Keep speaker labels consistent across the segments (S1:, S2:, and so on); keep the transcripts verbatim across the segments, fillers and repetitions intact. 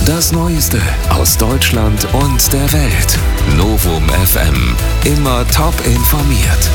S1: Das Neueste aus Deutschland und der Welt. Novum F M. Immer top informiert.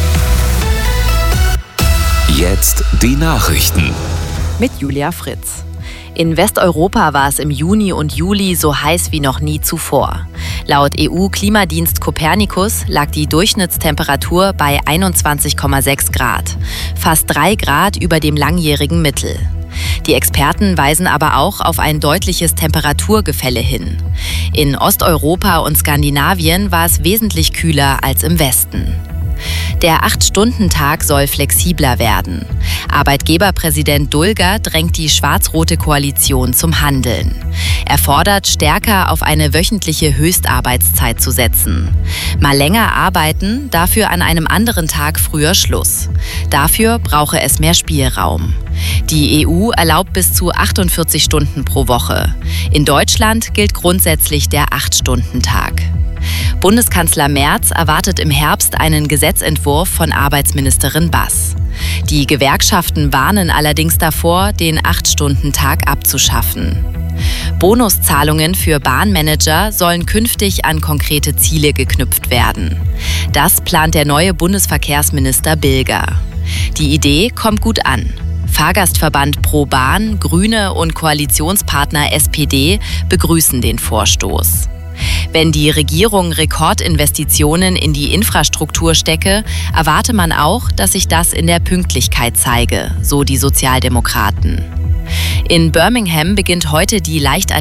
S1: Jetzt die Nachrichten.
S2: Mit Julia Fritz. In Westeuropa war es im Juni und Juli so heiß wie noch nie zuvor. Laut E U-Klimadienst Copernicus lag die Durchschnittstemperatur bei einundzwanzig Komma sechs Grad, fast drei Grad über dem langjährigen Mittel. Die Experten weisen aber auch auf ein deutliches Temperaturgefälle hin. In Osteuropa und Skandinavien war es wesentlich kühler als im Westen. Der acht-Stunden-Tag soll flexibler werden. Arbeitgeberpräsident Dulger drängt die schwarz-rote Koalition zum Handeln. Er fordert, stärker auf eine wöchentliche Höchstarbeitszeit zu setzen. Mal länger arbeiten, dafür an einem anderen Tag früher Schluss. Dafür brauche es mehr Spielraum. Die E U erlaubt bis zu achtundvierzig Stunden pro Woche. In Deutschland gilt grundsätzlich der acht-Stunden-Tag. Bundeskanzler Merz erwartet im Herbst einen Gesetzentwurf von Arbeitsministerin Bass. Die Gewerkschaften warnen allerdings davor, den acht-Stunden-Tag abzuschaffen. Bonuszahlungen für Bahnmanager sollen künftig an konkrete Ziele geknüpft werden. Das plant der neue Bundesverkehrsminister Bilger. Die Idee kommt gut an. Fahrgastverband Pro Bahn, Grüne und Koalitionspartner S P D begrüßen den Vorstoß. Wenn die Regierung Rekordinvestitionen in die Infrastruktur stecke, erwarte man auch, dass sich das in der Pünktlichkeit zeige, so die Sozialdemokraten. In Birmingham beginnt heute die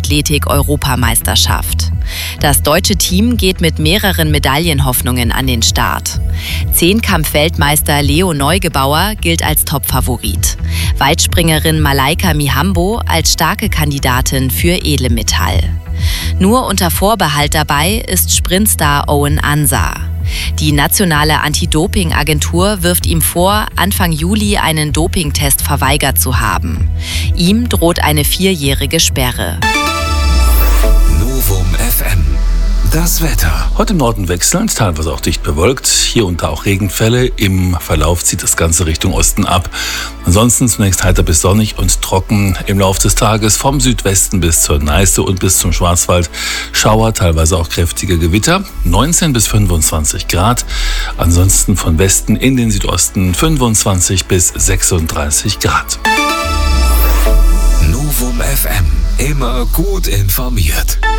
S2: Leichtathletik-Europameisterschaft. Das deutsche Team geht mit mehreren Medaillenhoffnungen an den Start. Zehnkampf-Weltmeister Leo Neugebauer gilt als Topfavorit. Weitspringerin Malaika Mihambo als starke Kandidatin für Edelmetall. Nur unter Vorbehalt dabei ist Sprintstar Owen Ansah. Die nationale Anti-Doping-Agentur wirft ihm vor, Anfang Juli einen Dopingtest verweigert zu haben. Ihm droht eine vierjährige Sperre.
S1: Novum F M. Das Wetter.
S3: Heute im Norden wechselnd, teilweise auch dicht bewölkt. Hier und da auch Regenfälle. Im Verlauf zieht das Ganze Richtung Osten ab. Ansonsten zunächst heiter bis sonnig und trocken. Im Laufe des Tages vom Südwesten bis zur Neiße und bis zum Schwarzwald Schauer, teilweise auch kräftige Gewitter. neunzehn bis fünfundzwanzig Grad. Ansonsten von Westen in den Südosten fünfundzwanzig bis sechsunddreißig Grad.
S1: Novum F M. Immer gut informiert.